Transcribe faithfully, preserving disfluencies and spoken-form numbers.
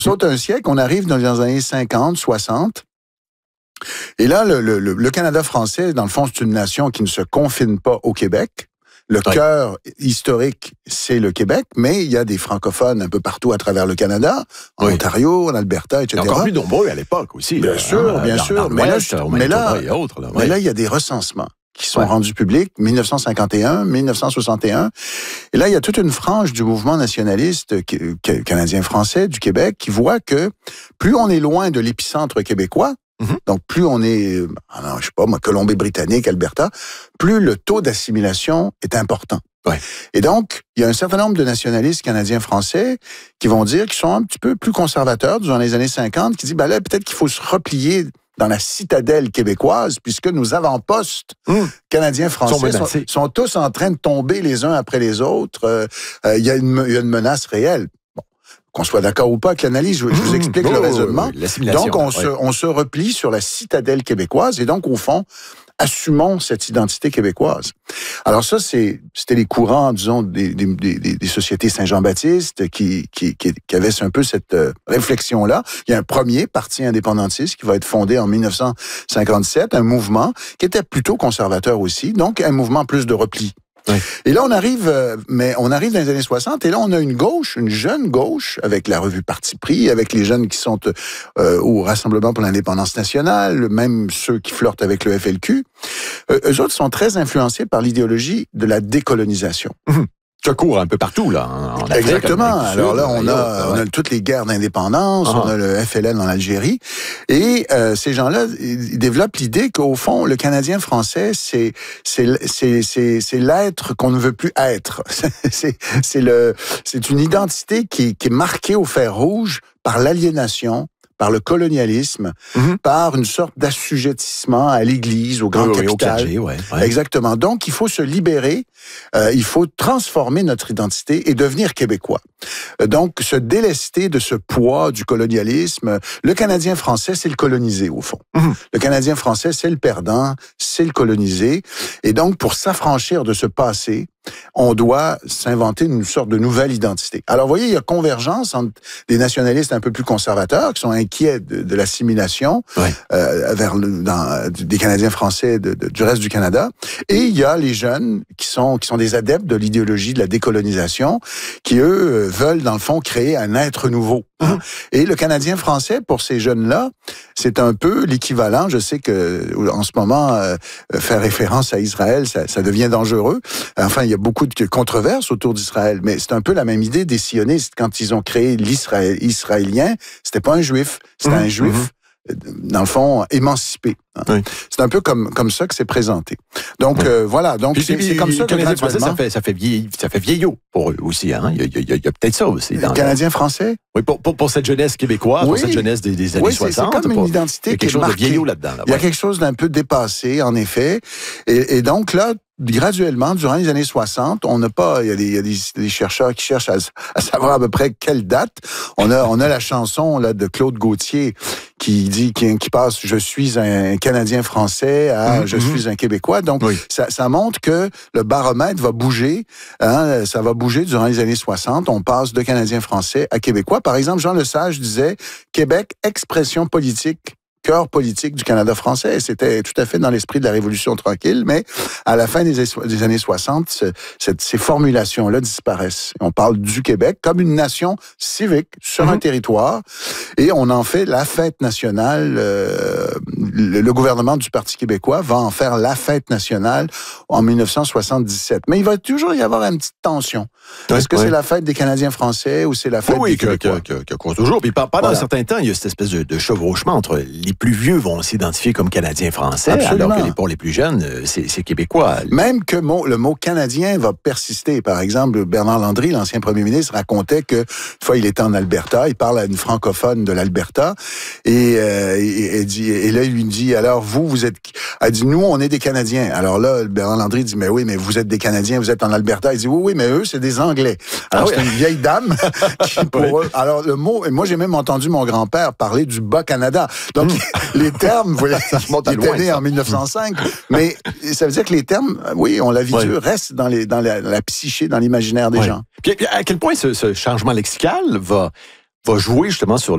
saute un siècle, on arrive dans les années cinquante, soixante. Et là, le, le, le Canada français, dans le fond, c'est une nation qui ne se confine pas au Québec. Le ouais. cœur historique, c'est le Québec, mais il y a des francophones un peu partout à travers le Canada, en oui. Ontario, en Alberta, et cetera. Et encore plus nombreux à l'époque aussi. Bien là, sûr, hein, bien dans, sûr. Dans mais, là, mais, là, et autres, là, mais ouais. là, il y a des recensements qui sont ouais. rendus publics, dix-neuf cent cinquante et un, dix-neuf cent soixante et un. Et là, il y a toute une frange du mouvement nationaliste canadien-français du Québec qui voit que plus on est loin de l'épicentre québécois, Mm-hmm. donc, plus on est, alors, je sais pas, moi, Colombie-Britannique, Alberta, plus le taux d'assimilation est important. Ouais. Et donc, il y a un certain nombre de nationalistes canadiens-français qui vont dire qu'ils sont un petit peu plus conservateurs durant les années cinquante, qui disent, ben là, peut-être qu'il faut se replier dans la citadelle québécoise, puisque nos avant-postes mmh. canadiens-français sont, sont, sont tous en train de tomber les uns après les autres. Euh, euh, il y a une, il y a une menace réelle. Qu'on soit d'accord ou pas avec l'analyse, je, je vous explique mmh, le raisonnement. Oui, oui, donc, on, ouais. se, on se replie sur la citadelle québécoise et donc, au fond, assumons cette identité québécoise. Alors ça, c'est, c'était les courants, disons, des, des, des, des sociétés Saint-Jean-Baptiste qui, qui, qui, qui avaient un peu cette euh, réflexion-là. Il y a un premier parti indépendantiste qui va être fondé en dix-neuf cent cinquante-sept, un mouvement qui était plutôt conservateur aussi, donc un mouvement plus de repli. Oui. Et là, on arrive, euh, mais on arrive dans les années soixante, et là, on a une gauche, une jeune gauche, avec la revue Parti pris, avec les jeunes qui sont euh, au Rassemblement pour l'indépendance nationale, même ceux qui flirtent avec le F L Q. Euh, eux autres sont très influencés par l'idéologie de la décolonisation. Mmh. Ça court un peu partout, là. En Afrique, exactement. En Alors là, on a, on a toutes les guerres d'indépendance, ah. on a le F L N en Algérie. Et euh, ces gens-là, ils développent l'idée qu'au fond, le Canadien français, c'est c'est c'est c'est, c'est l'être qu'on ne veut plus être. c'est c'est le c'est une identité qui, qui est marquée au fer rouge par l'aliénation, par le colonialisme, mm-hmm. par une sorte d'assujettissement à l'Église, au grand oui, capital. Oui, au clergé, ouais, ouais. Exactement. Donc, il faut se libérer, euh, il faut transformer notre identité et devenir québécois. Euh, donc, se délester de ce poids du colonialisme. Le Canadien français, c'est le colonisé, au fond. Mm-hmm. Le Canadien français, c'est le perdant, c'est le colonisé. Et donc, pour s'affranchir de ce passé, on doit s'inventer une sorte de nouvelle identité. Alors, vous voyez, il y a convergence entre des nationalistes un peu plus conservateurs qui sont inquiets de, de l'assimilation ouais. euh, vers le, dans, des Canadiens français de, de, du reste du Canada, et il y a les jeunes qui sont qui sont des adeptes de l'idéologie de la décolonisation, qui eux veulent dans le fond créer un être nouveau. Hein? Et le Canadien français, pour ces jeunes-là, c'est un peu l'équivalent. Je sais que en ce moment, euh, faire référence à Israël, ça, ça devient dangereux. Enfin, il y a beaucoup de controverses autour d'Israël, mais c'est un peu la même idée des sionistes quand ils ont créé l'Israël israélien. C'était pas un juif, c'était mmh, un juif. Mmh. Dans le fond, émancipé. Hein. Oui. C'est un peu comme comme ça que c'est présenté. Donc oui. euh, voilà. Donc puis, c'est, puis, c'est comme ça que Canadien graduellement... français, ça fait ça fait vieillot, ça fait vieillot pour eux aussi. Hein. Il y a, il y a, il y a peut-être ça aussi. Dans Canadien le... français. Oui, pour, pour pour cette jeunesse québécoise, oui. pour cette jeunesse des, des années oui, soixante. C'est comme pour... une identité il y a quelque qui chose est de vieillot là-dedans. Là, il y a ouais. quelque chose d'un peu dépassé, en effet. Et, et donc là. Graduellement, durant les années soixante, on n'a pas, il y a des, il y a des, des chercheurs qui cherchent à, à savoir à peu près quelle date. On a, on a la chanson là de Claude Gauthier qui dit, qui, qui passe, je suis un Canadien français à, mm-hmm. je suis un Québécois. Donc, oui. ça, ça montre que le baromètre va bouger. Hein, ça va bouger durant les années soixante. On passe de Canadien français à Québécois. Par exemple, Jean Lesage disait Québec, expression politique. Cœur politique du Canada français. C'était tout à fait dans l'esprit de la Révolution tranquille, mais à la fin des, des années soixante, ce, cette, ces formulations-là disparaissent. On parle du Québec comme une nation civique sur mm-hmm. un territoire, et on en fait la fête nationale. Euh, le, le gouvernement du Parti québécois va en faire la fête nationale en dix-neuf cent soixante-dix-sept. Mais il va toujours y avoir une petite tension. Oui, Est-ce que oui. c'est la fête des Canadiens français ou c'est la fête oui, des oui, Québécois? Oui, que, que, que toujours. Puis pendant voilà. un certain temps, il y a cette espèce de, de chevauchement entre les plus vieux vont s'identifier comme Canadiens français, Absolument. alors que les, pour les plus jeunes, c'est, c'est Québécois. Même que mot, le mot Canadien va persister. Par exemple, Bernard Landry, l'ancien premier ministre, racontait que une fois il était en Alberta, il parle à une francophone de l'Alberta, et, euh, et, et, dit, et là il lui dit, alors vous, vous êtes... Elle dit, nous, on est des Canadiens. Alors là, Bernard Landry dit, mais oui, mais vous êtes des Canadiens, vous êtes en Alberta. Il dit, oui, oui, mais eux, c'est des Anglais. Alors ah, c'est oui. une vieille dame qui, pour oui. eux... Alors le mot... Et moi, j'ai même entendu mon grand-père parler du Bas-Canada. Donc, les termes, vous voyez, ça remonte à loin, né ça. en dix-neuf cent cinq, mais ça veut dire que les termes, oui, on l'a vu, ouais. restent dans, les, dans la, la psyché, dans l'imaginaire des ouais. gens. Puis, à quel point ce, ce changement lexical va, va jouer justement sur